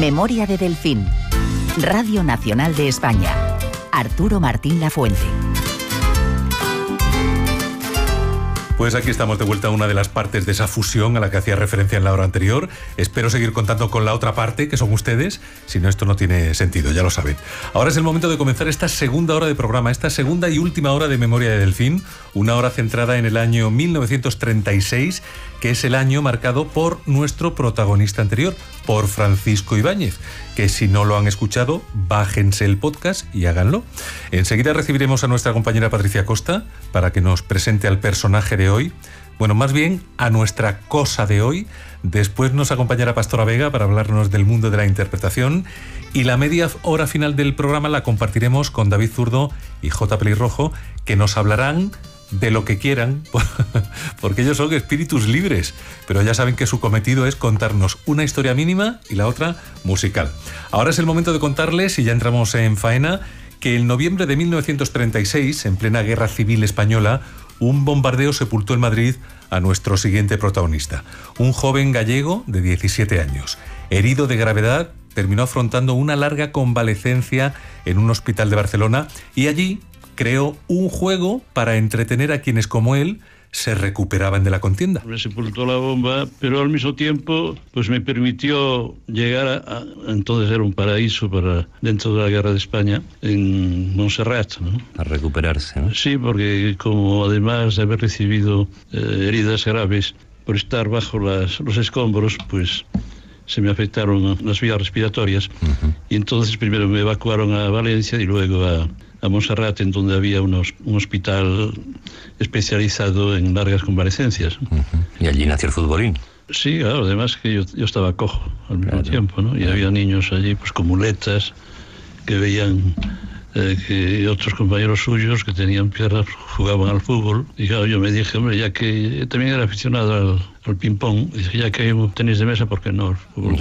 Memoria de Delfín. Radio Nacional de España. Arturo Martín Lafuente. Pues aquí estamos de vuelta a una de las partes de esa fusión a la que hacía referencia en la hora anterior. Espero seguir contando con la otra parte, que son ustedes. Si no, esto no tiene sentido, ya lo saben. Ahora es el momento de comenzar esta segunda hora de programa, esta segunda y última hora de Memoria de Delfín, una hora centrada en el año 1936, que es el año marcado por nuestro protagonista anterior, por Francisco Ibáñez, que si no lo han escuchado, bájense el podcast y háganlo. Enseguida recibiremos a nuestra compañera Patricia Costa para que nos presente al personaje de hoy, bueno, más bien a nuestra cosa de hoy. Después nos acompañará Pastora Vega para hablarnos del mundo de la interpretación, y la media hora final del programa la compartiremos con David Zurdo y J. Pelirrojo, que nos hablarán de lo que quieran, porque ellos son espíritus libres, pero ya saben que su cometido es contarnos una historia mínima y la otra musical. Ahora es el momento de contarles, y ya entramos en faena, que en noviembre de 1936, en plena Guerra Civil Española, un bombardeo sepultó en Madrid a nuestro siguiente protagonista, un joven gallego de 17 años. Herido de gravedad, terminó afrontando una larga convalecencia en un hospital de Barcelona, y allí creó un juego para entretener a quienes, como él, se recuperaban de la contienda. Me sepultó la bomba, pero al mismo tiempo pues me permitió llegar a entonces era un paraíso para dentro de la Guerra de España, en Montserrat, ¿no? A recuperarse, ¿no? Sí, porque como además de haber recibido heridas graves por estar bajo los escombros, pues se me afectaron las vías respiratorias. Y entonces primero me evacuaron a Valencia y luego a Montserrat, en donde había un hospital especializado en largas convalecencias. Y allí nació el futbolín. Sí, claro, además que yo estaba cojo al mismo tiempo, ¿no? Y había niños allí pues con muletas que veían que otros compañeros suyos que tenían piernas jugaban al fútbol. Y claro, yo me dije, hombre, ya que también era aficionado al ping-pong, dije, ya que hay un tenis de mesa, ¿por qué no? El fútbol